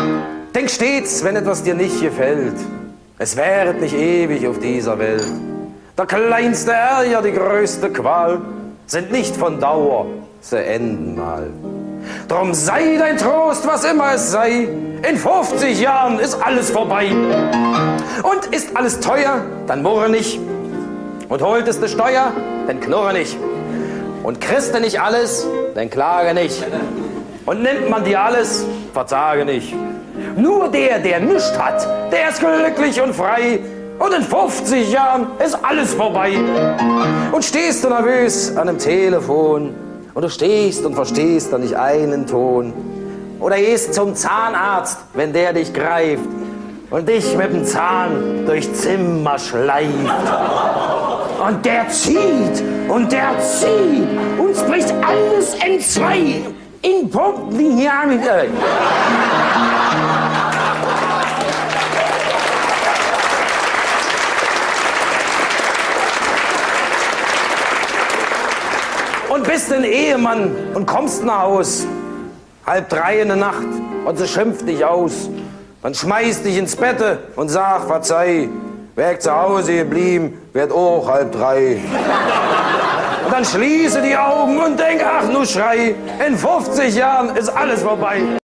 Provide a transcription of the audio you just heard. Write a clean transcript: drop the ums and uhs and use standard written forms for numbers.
Denk stets, wenn etwas dir nicht gefällt, es währet nicht ewig auf dieser Welt. Der kleinste Ärger, die größte Qual, sind nicht von Dauer, sie enden mal. Drum sei dein Trost, was immer es sei, in 50 Jahren ist alles vorbei. Und ist alles teuer, dann murre nicht. Und holt es ne Steuer, dann knurre nicht. Und kriegst du nicht alles, dann klage nicht. Und nimmt man dir alles, verzage nicht. Nur der nichts hat, der ist glücklich und frei. Und in 50 Jahren ist alles vorbei. Und stehst du nervös an dem Telefon und du stehst und verstehst dann nicht einen Ton. Oder gehst zum Zahnarzt, wenn der dich greift und dich mit dem Zahn durch Zimmer schleift. Und der zieht und der zieht und spricht alles entzwei. In Punkten wie hier mit euch. Und bist ein Ehemann und kommst nach Haus, 2:30 in der Nacht, und sie schimpft dich aus. Dann schmeißt dich ins Bett und sag, verzeih, wär ich zu Hause geblieben, werd auch 2:30. Und dann schließe die Augen und denk, ach nu Schrei, in 50 Jahren ist alles vorbei.